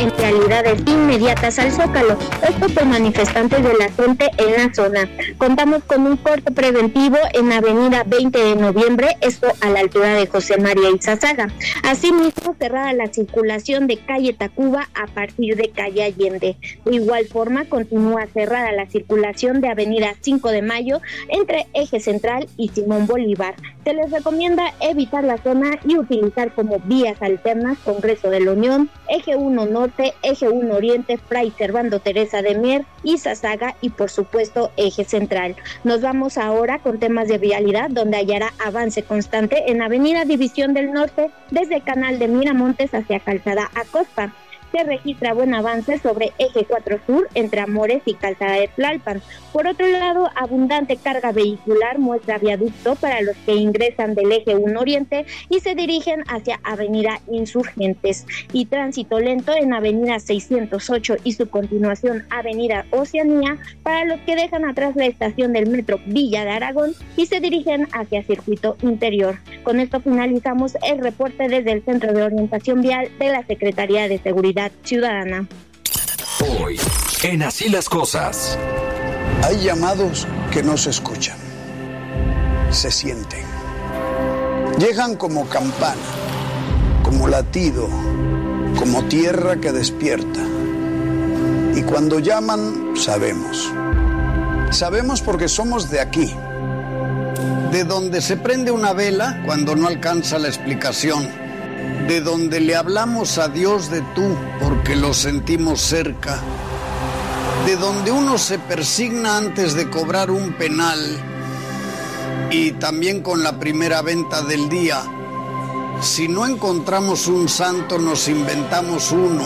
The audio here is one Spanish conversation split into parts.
en realidades inmediatas al Zócalo, esto por manifestantes de la gente en la zona. Contamos con un corte preventivo en Avenida 20 de Noviembre, esto a la altura de José María Izazaga. Asimismo, cerrada la circulación de calle Tacuba a partir de calle Allende. De igual forma, continúa cerrada la circulación de Avenida 5 de Mayo entre Eje Central y Simón Bolívar. Se les recomienda evitar la zona y utilizar como vías alternas Congreso de la Unión, Eje 1 Norte, Eje 1 Oriente, Fray Servando Teresa de Mier, Izazaga y por supuesto Eje Central. Nos vamos ahora con temas de vialidad, donde hallará avance constante en Avenida División del Norte desde Canal de Miramontes hacia Calzada Acosta. Se registra buen avance sobre Eje 4 Sur entre Amores y Calzada de Tlalpan. Por otro lado, abundante carga vehicular muestra viaducto para los que ingresan del Eje 1 Oriente y se dirigen hacia Avenida Insurgentes. Y tránsito lento en Avenida 608 y su continuación Avenida Oceanía para los que dejan atrás la estación del metro Villa de Aragón y se dirigen hacia Circuito Interior. Con esto finalizamos el reporte desde el Centro de Orientación Vial de la Secretaría de Seguridad Ciudadana. Hoy, en Así las Cosas. Hay llamados que no se escuchan, se sienten. Llegan como campana, como latido, como tierra que despierta. Y cuando llaman, sabemos. Sabemos porque somos de aquí, de donde se prende una vela cuando no alcanza la explicación, de donde le hablamos a Dios de tú porque lo sentimos cerca, de donde uno se persigna antes de cobrar un penal y también con la primera venta del día. Si no encontramos un santo, nos inventamos uno.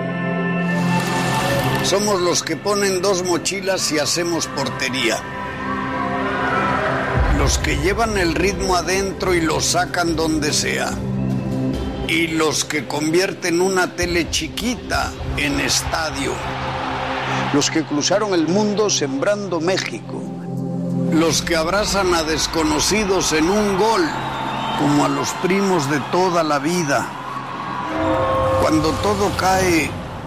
Somos los que ponen 2 mochilas y hacemos portería. Los que llevan el ritmo adentro y lo sacan donde sea. Y los que convierten una tele chiquita en estadio. Los que cruzaron el mundo sembrando México. Los que abrazan a desconocidos en un gol, como a los primos de toda la vida. Cuando todo cae...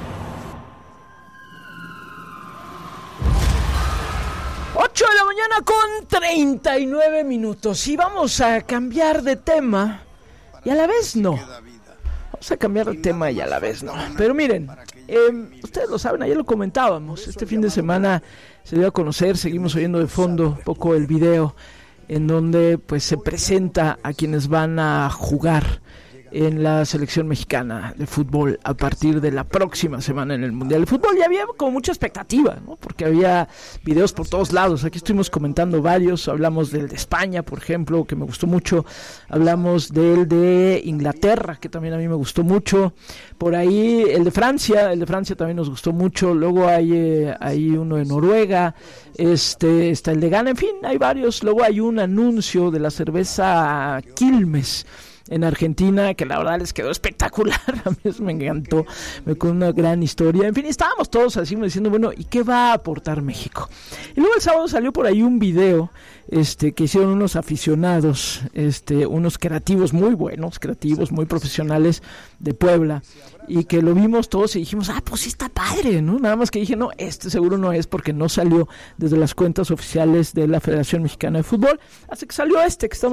Ocho de la mañana con 39 minutos. Y vamos a cambiar de tema y a la vez no. Vamos a cambiar de tema y a la vez no. Pero miren, ustedes lo saben, ayer lo comentábamos. Este fin de semana se dio a conocer, seguimos oyendo de fondo un poco el video en donde pues se presenta a quienes van a jugar en la selección mexicana de fútbol a partir de la próxima semana en el Mundial de Fútbol. Y había como mucha expectativa, ¿no? Porque había videos por todos lados. Aquí estuvimos comentando varios. Hablamos del de España, por ejemplo, que me gustó mucho. Hablamos del de Inglaterra, que también a mí me gustó mucho. Por ahí el de Francia también nos gustó mucho. Luego hay uno de Noruega, está el de Ghana, en fin, hay varios. Luego hay un anuncio de la cerveza Quilmes en Argentina, que la verdad les quedó espectacular. A mí eso me encantó, me quedó una gran historia. En fin, estábamos todos así diciendo, bueno, ¿y qué va a aportar México? Y luego el sábado salió por ahí un video que hicieron unos aficionados, unos creativos muy buenos, muy profesionales de Puebla, y que lo vimos todos y dijimos, pues sí está padre, ¿no? Nada más que dije, no, seguro no es, porque no salió desde las cuentas oficiales de la Federación Mexicana de Fútbol, hasta que salió que estamos